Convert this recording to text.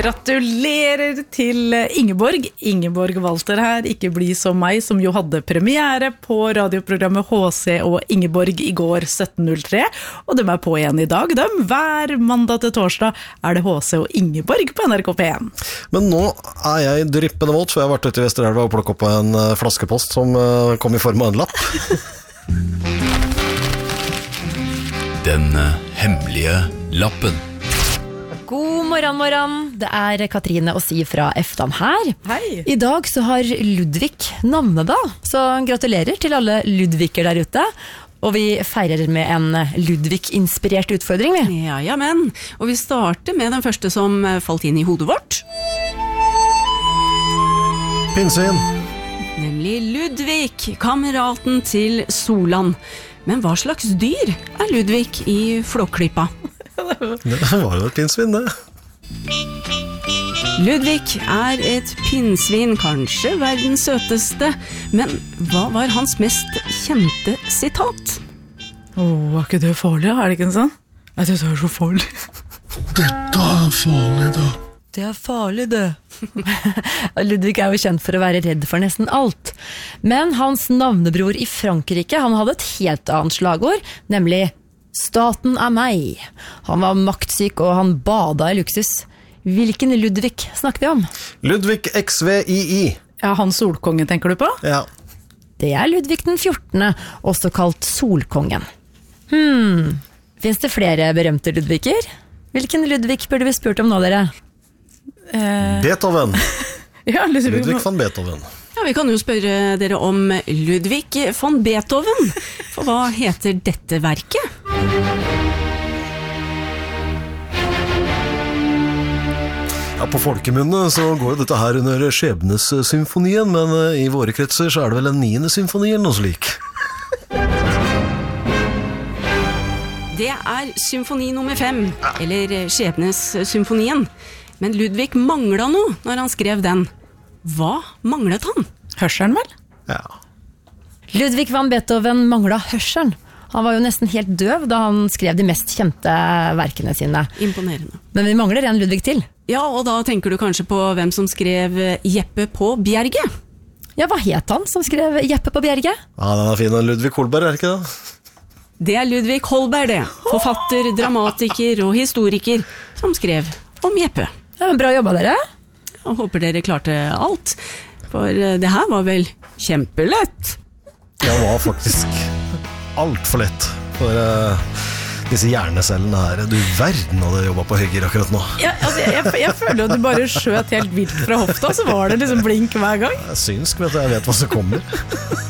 Gratulerer til Ingeborg. Ingeborg Walter her, Ikke bli som meg, som jo hadde premiere på radioprogrammet HC og Ingeborg i går 17.03, og de på igjen i dag. Hver mandag til torsdag det HC og Ingeborg på NRK P1. Men nå jeg dryppende våt, for jeg har vært ute i Vesterelva og plukket opp en flaskepost som kom i form av en lapp. Den hemmelige lappen. God morgen. Det Katrine og Siv fra Eftan her. Hei. I dag så har Ludvig navnedag, så gratulerer til alle Ludviger der ute. Og vi feirer med en Ludvig-inspirert utfordring, vi. Ja, men. Og vi starter med den første som falt inn i hodet vårt. Pinnsvin. Nemlig Ludvig, kameraten til Solan. Men hva slags dyr Ludvig i Flåklypa? Det var jo et pinnsvin, det. Ludvig et pinnsvin, kanskje verdens søteste. Men hva var hans mest kjente sitat? Ikke det farlig, det ikke en sånn? Jeg synes det så farlig. Dette farlig, da. Det farlig, det. Ludvig jo kjent for å være redd for nesten alt. Men hans navnebror i Frankrike, han hadde et helt annet slagord, nemlig «Staten meg». Han var maktsyk, og han bada i luksus. Hvilken Ludvig snakker vi om? Ludvig XVI. Ja, han solkongen tenker du på? Ja. Det Ludvig den 14., også kalt Solkongen. Finnes det flere berømte Ludviger? Hvilken Ludvig burde vi spurt om nå, dere? Beethoven. Ja, Ludvig van Beethoven. Ja, vi kan jo spørre dere om Ludvig van Beethoven. For hva heter dette verket? Ja, på folkemunne så går jo dette her under Skjebnes-symfonien, men i våre kretser så det vel en 9. symfoni eller noe slik. Det symfoni nummer 5, eller Skjebnes-symfonien. Men Ludvig manglet noe når han skrev den. Hva manglet han? Hørselen vel? Ja. Ludvig van Beethoven manglet hørselen. Han var jo nesten helt døv da han skrev de mest kjente verkene sine. Imponerende. Men vi mangler en Ludvig til. Ja, og da tenker du kanskje på hvem som skrev Jeppe på Bjerget? Ja, hva het han som skrev Jeppe på Bjerget? Ja, den fin. Ludvig Holberg, ikke det? Det Ludvig Holberg, det. Forfatter, dramatiker og historiker som skrev om Jeppe. Ja, men bra jobba dere. Jeg håper dere klarte alt, for det her var vel kjempelett. Det var faktisk alt for lett for disse hjernecellene her. Du verden hadde jobbet på høygir akkurat nå. Ja, altså, jeg føler at du bare skjøt helt vilt fra hofta, så var det liksom blink hver gang. Jeg synes, jeg vet hva som kommer.